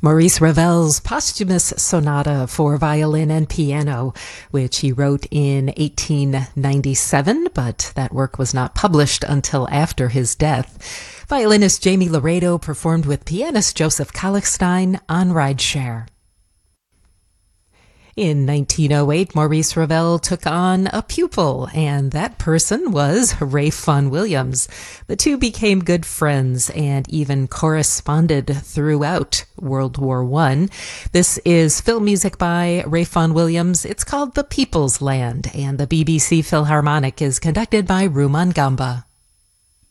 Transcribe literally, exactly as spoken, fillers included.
Maurice Ravel's posthumous sonata for violin and piano, which he wrote in eighteen ninety-seven, but that work was not published until after his death. Violinist Jamie Laredo performed with pianist Joseph Kallichstein on Rideshare. In nineteen oh eight, Maurice Ravel took on a pupil, and that person was Ralph Vaughan Williams. The two became good friends and even corresponded throughout World War One. This is film music by Ralph Vaughan Williams. It's called The People's Land, and the B B C Philharmonic is conducted by Rumaan Gamba.